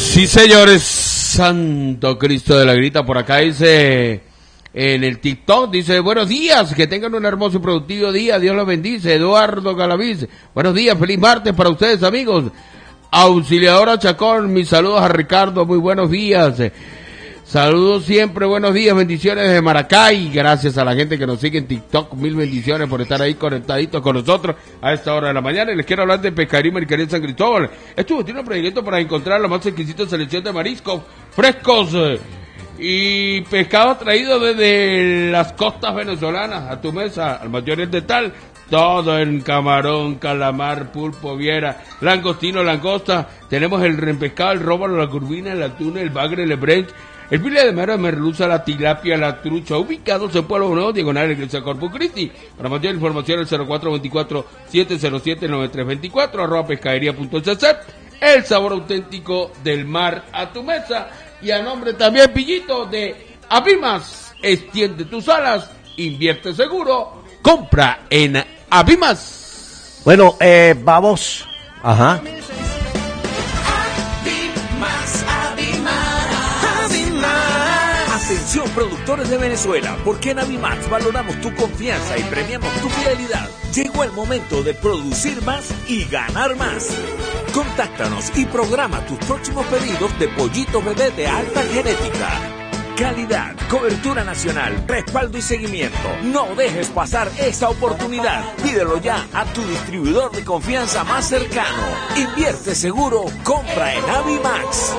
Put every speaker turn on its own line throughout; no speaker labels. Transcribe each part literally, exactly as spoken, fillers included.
Sí, señores, Santo Cristo de la Grita, por acá dice, en el TikTok, dice, buenos días, que tengan un hermoso y productivo día, Dios los bendice, Eduardo Galaviz, buenos días, feliz martes para ustedes, amigos. Auxiliadora Chacón, mis saludos a Ricardo, muy buenos días. Saludos siempre, buenos días, bendiciones desde Maracay. Gracias a la gente que nos sigue en TikTok, mil bendiciones por estar ahí conectaditos con nosotros a esta hora de la mañana. Y les quiero hablar de Pescadería Maricaría San Cristóbal. Estuvo tiene un proyecto para encontrar la más exquisita selección de mariscos frescos eh, y pescado traído desde las costas venezolanas a tu mesa, al mayor de tal. Todo en camarón, calamar, pulpo, viera, langostino, langosta. Tenemos el rempescado, el róbalo, la curvina, el atún, el bagre, el lebrench, el filete de mar, la merluza, la tilapia, la trucha, ubicados en Pueblo Nuevo, diagonal Iglesia Corpus Christi. Para mayor información, el cero cuatro dos cuatro, siete cero siete, nueve tres dos cuatro, arroba pescadería punto c c. El sabor auténtico del mar a tu mesa. Y a nombre también, Pillito, de Avimas, extiende tus alas, invierte seguro, compra en Avimas.
Bueno, eh, vamos. Ajá.
Atención, productores de Venezuela, porque en Avimax valoramos tu confianza y premiamos tu fidelidad. Llegó el momento de producir más y ganar más. Contáctanos y programa tus próximos pedidos de pollitos bebé de alta genética. Calidad, cobertura nacional, respaldo y seguimiento. No dejes pasar esa oportunidad. Pídelo ya a tu distribuidor de confianza más cercano. Invierte seguro, compra en Avimax.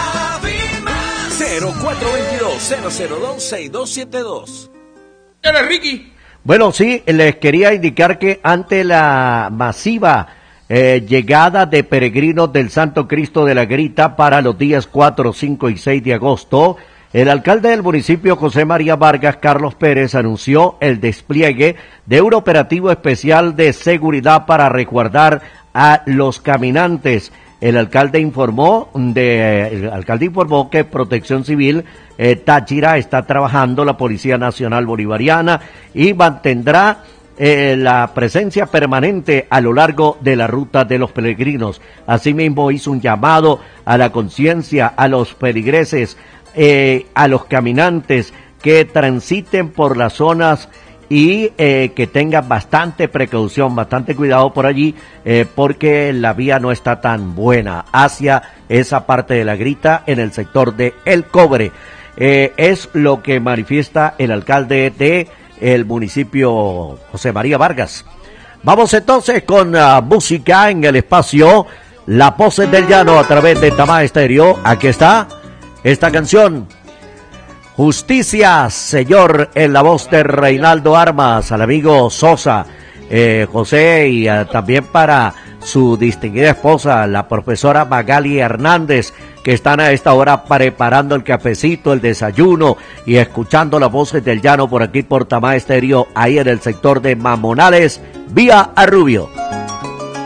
cero cuatro dos dos, cero cero dos, seis dos siete dos.
¿Eres Ricky?
Bueno, sí, les quería indicar que ante la masiva eh, llegada de peregrinos del Santo Cristo de la Grita para los días cuatro, cinco y seis de agosto, el alcalde del municipio, José María Vargas, Carlos Pérez, anunció el despliegue de un operativo especial de seguridad para resguardar a los caminantes. El alcalde informó de, el alcalde informó que Protección Civil eh, Táchira está trabajando, la Policía Nacional Bolivariana, y mantendrá eh, la presencia permanente a lo largo de la ruta de los peregrinos. Asimismo hizo un llamado a la conciencia, a los feligreses, eh, a los caminantes que transiten por las zonas y eh, que tengan bastante precaución, bastante cuidado por allí, eh, porque la vía no está tan buena hacia esa parte de la Grita en el sector de El Cobre. Eh, es lo que manifiesta el alcalde de el municipio, José María Vargas. Vamos entonces con uh, música en el espacio La Voces del Llano a través de Tamá Estéreo. Aquí está esta canción. Justicia, Señor, en la voz de Reinaldo Armas, al amigo Sosa, eh, José, y uh, también para su distinguida esposa, la profesora Magali Hernández, que están a esta hora preparando el cafecito, el desayuno y escuchando las voces del llano por aquí por Tamá Estéreo, ahí en el sector de Mamonales, vía a Rubio.